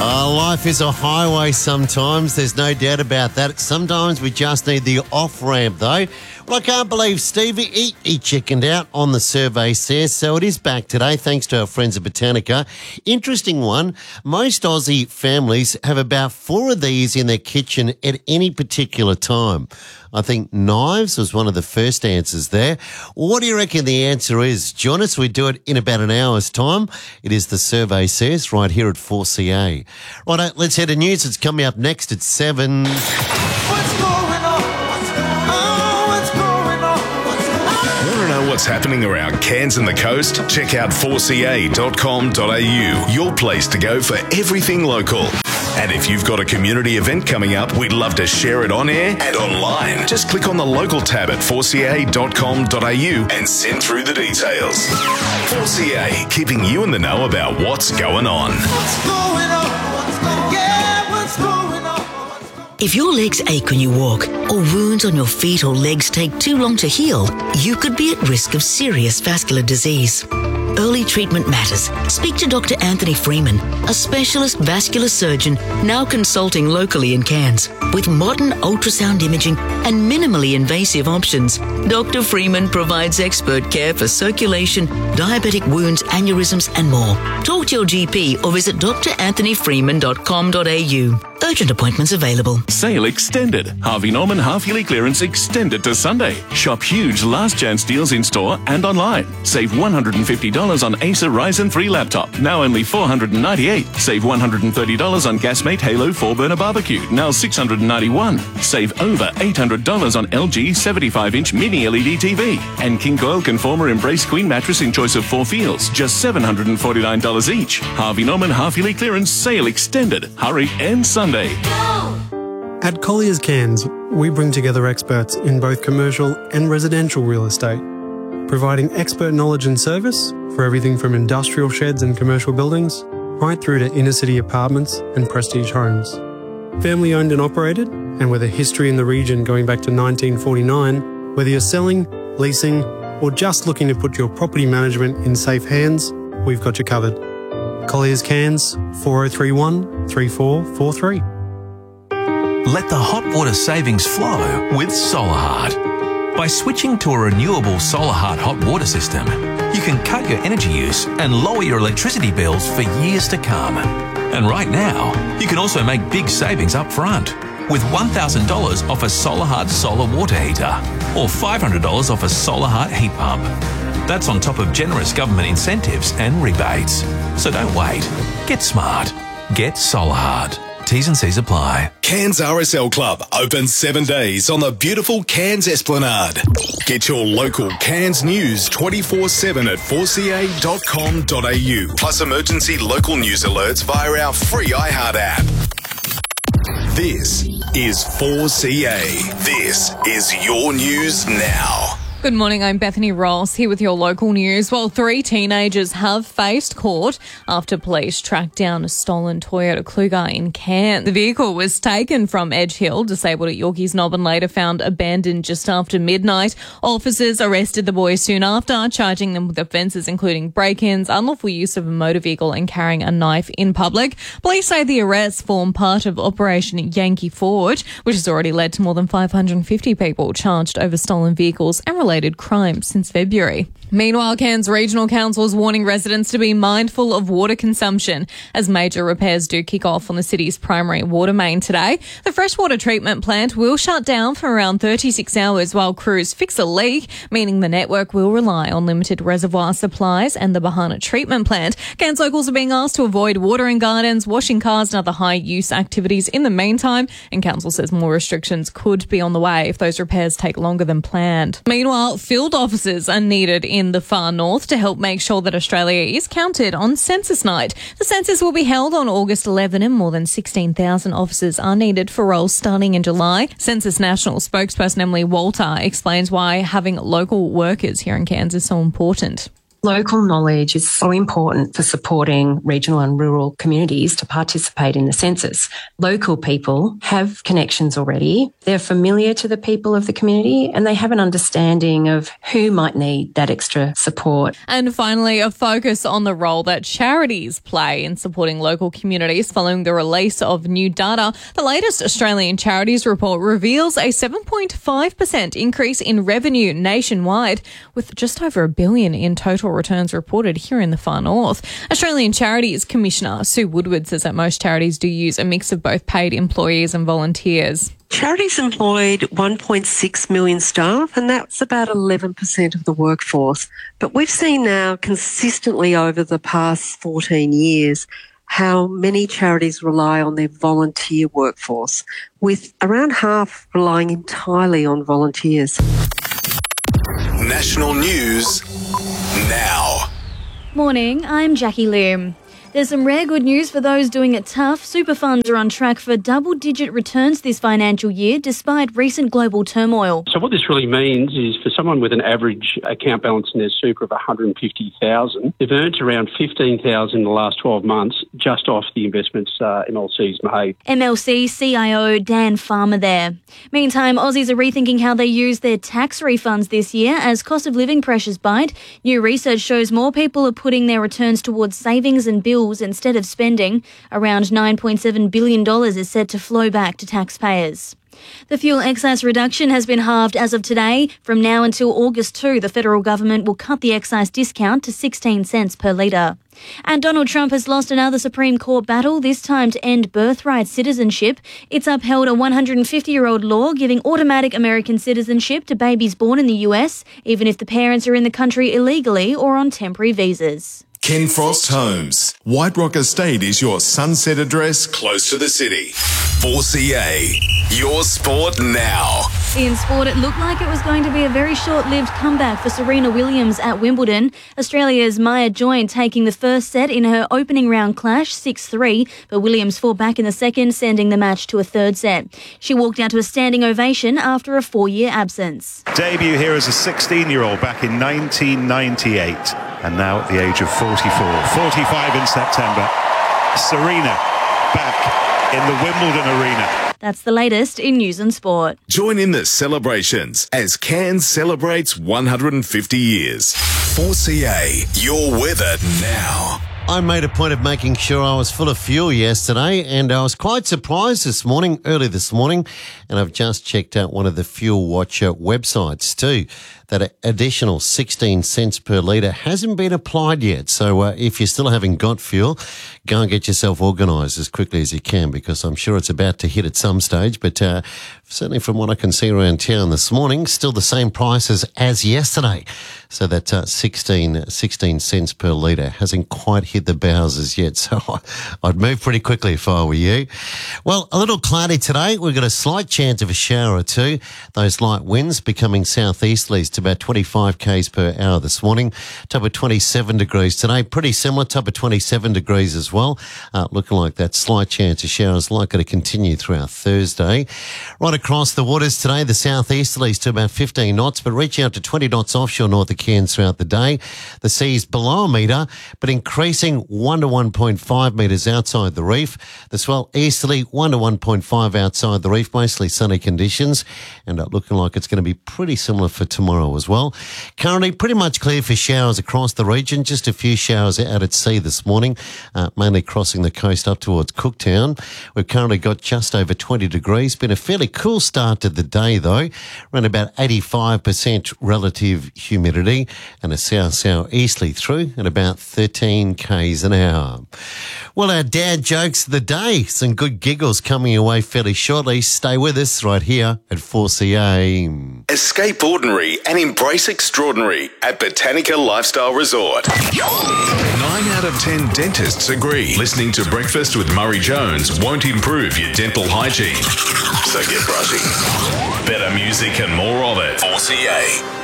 Life is a highway sometimes. There's no doubt about that. Sometimes we just need the off-ramp, though. Well, I can't believe Stevie he chickened out on the survey says, so it is back today, thanks to our friends at Botanica. Interesting one. Most Aussie families have about 4 of these in their kitchen at any particular time. I think knives was one of the first answers there. What do you reckon the answer is? Join us. We do it in about an hour's time. It is the survey says right here at 4CA. Right, let's head to news. It's coming up next at 7. What's going on? What's going on? Want to know what's happening around Cairns and the coast? Check out 4ca.com.au, your place to go for everything local. And if you've got a community event coming up, we'd love to share it on air and online. Just click on the local tab at 4ca.com.au and send through the details. 4CA, keeping you in the know about what's going on. What's going on? Yeah, what's going on? If your legs ache when you walk, or wounds on your feet or legs take too long to heal, you could be at risk of serious vascular disease. Early treatment matters. Speak to Dr. Anthony Freeman, a specialist vascular surgeon now consulting locally in Cairns. With modern ultrasound imaging and minimally invasive options, Dr. Freeman provides expert care for circulation, diabetic wounds, aneurysms and more. Talk to your GP or visit dranthonyfreeman.com.au. Urgent appointments available. Sale extended. Harvey Norman half-yearly clearance extended to Sunday. Shop huge last chance deals in store and online. Save $150 on Acer Ryzen 3 laptop, now only $498. Save $130 on Gasmate Halo 4-burner barbecue, now $691. Save over $800 on LG 75-inch mini LED TV. And King Coil Conformer Embrace Queen mattress in choice of 4 feels, just $749 each. Harvey Norman half-yearly clearance sale extended. Hurry and Sunday. At Colliers Cairns, we bring together experts in both commercial and residential real estate, providing expert knowledge and service for everything from industrial sheds and commercial buildings right through to inner-city apartments and prestige homes. Family owned and operated, and with a history in the region going back to 1949, whether you're selling, leasing, or just looking to put your property management in safe hands, we've got you covered. Colliers Cairns, 4031 3443. Let the hot water savings flow with Solarheart. By switching to a renewable Solarheart hot water system, you can cut your energy use and lower your electricity bills for years to come. And right now, you can also make big savings up front with $1,000 off a Solarheart solar water heater or $500 off a Solarheart heat pump. That's on top of generous government incentives and rebates. So don't wait. Get smart. Get Solarheart. T's and C's apply. Cairns RSL Club, open 7 days on the beautiful Cairns Esplanade. Get your local Cairns news 24/7 at 4ca.com.au. Plus emergency local news alerts via our free iHeart app. This is 4CA. This is your news now. Good morning, I'm Bethany Ross here with your local news. Well, 3 teenagers have faced court after police tracked down a stolen Toyota Kluger in Cairns. The vehicle was taken from Edge Hill, disabled at Yorkeys Knob, and later found abandoned just after midnight. Officers arrested the boys soon after, charging them with offences including break-ins, unlawful use of a motor vehicle and carrying a knife in public. Police say the arrests form part of Operation Yankee Forge, which has already led to more than 550 people charged over stolen vehicles and related crimes since February. Meanwhile, Cairns Regional Council is warning residents to be mindful of water consumption as major repairs do kick off on the city's primary water main today. The freshwater treatment plant will shut down for around 36 hours while crews fix a leak, meaning the network will rely on limited reservoir supplies and the Bahana treatment plant. Cairns locals are being asked to avoid watering gardens, washing cars and other high-use activities in the meantime, and Council says more restrictions could be on the way if those repairs take longer than planned. Meanwhile, field officers are needed in the far north to help make sure that Australia is counted on Census Night. The census will be held on August 11 and more than 16,000 officers are needed for roles starting in July. Census National spokesperson Emily Walter explains why having local workers here in Cairns is so important. Local knowledge is so important for supporting regional and rural communities to participate in the census. Local people have connections already. They're familiar to the people of the community and they have an understanding of who might need that extra support. And finally, a focus on the role that charities play in supporting local communities following the release of new data. The latest Australian Charities Report reveals a 7.5% increase in revenue nationwide, with just over $1 billion in total returns reported here in the far north. Australian Charities Commissioner Sue Woodward says that most charities do use a mix of both paid employees and volunteers. Charities employed 1.6 million staff, and that's about 11% of the workforce. But we've seen now consistently over the past 14 years how many charities rely on their volunteer workforce, with around half relying entirely on volunteers. National news now. Morning, I'm Jackie Lim. There's some rare good news for those doing it tough. Super funds are on track for double-digit returns this financial year, despite recent global turmoil. So what this really means is for someone with an average account balance in their super of $150,000, they've earned around $15,000 in the last 12 months just off the investments MLC's made. MLC CIO Dan Farmer there. Meantime, Aussies are rethinking how they use their tax refunds this year as cost of living pressures bite. New research shows more people are putting their returns towards savings and bills instead of spending. Around $9.7 billion is set to flow back to taxpayers. The fuel excise reduction has been halved as of today. From now until August 2, the federal government will cut the excise discount to 16 cents per litre. And Donald Trump has lost another Supreme Court battle, this time to end birthright citizenship. It's upheld a 150-year-old law giving automatic American citizenship to babies born in the US, even if the parents are in the country illegally or on temporary visas. Ken Frost Homes. White Rock Estate is your sunset address close to the city. 4CA, your sport now. In sport, it looked like it was going to be a very short-lived comeback for Serena Williams at Wimbledon. Australia's Maya Join taking the first set in her opening round clash, 6-3, but Williams fought back in the second, sending the match to a third set. She walked out to a standing ovation after a 4-year absence. Debut here as a 16-year-old back in 1998, and now at the age of 44, 45 in September. Serena back in the Wimbledon arena. That's the latest in news and sport. Join in the celebrations as Cairns celebrates 150 years. 4CA, your weather now. I made a point of making sure I was full of fuel yesterday, and I was quite surprised early this morning, and I've just checked out one of the Fuel Watcher websites too. That additional 16 cents per litre hasn't been applied yet. So if you still haven't got fuel, go and get yourself organised as quickly as you can, because I'm sure it's about to hit at some stage. But certainly from what I can see around town this morning, still the same prices as yesterday. So that 16 cents per litre hasn't quite hit the bowsers yet. So I'd move pretty quickly if I were you. Well, a little cloudy today. We've got a slight chance of a shower or two. Those light winds becoming southeasterlies to about 25 k's per hour this morning. Top of 27 degrees today. Pretty similar, top of 27 degrees as well. Looking like that slight chance of showers likely to continue throughout Thursday. Right across the waters today, the southeasterlies to about 15 knots, but reaching out to 20 knots offshore north of Cairns throughout the day. The sea's below a metre, but increasing 1 to 1.5 metres outside the reef. The swell easterly 1 to 1.5 outside the reef, mostly sunny conditions, and looking like it's going to be pretty similar for tomorrow as well. Currently pretty much clear for showers across the region, just a few showers out at sea this morning, mainly crossing the coast up towards Cooktown. We've currently got just over 20 degrees. Been a fairly cool start to the day though, around about 85% relative humidity, and a south-southeasterly through at about 13 k's an hour. Well, our dad jokes of the day, some good giggles coming your way fairly shortly. Stay with us right here at 4CA. Escape ordinary and embrace extraordinary at Botanica Lifestyle Resort. 9 out of 10 dentists agree listening to Breakfast with Murray Jones won't improve your dental hygiene. So get brushing. Better music and more of it. 4CA.